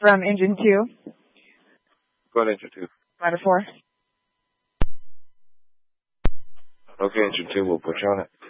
from engine 2. Go ahead, engine 2. Ladder 4. Okay, engine 2, we'll put you on it.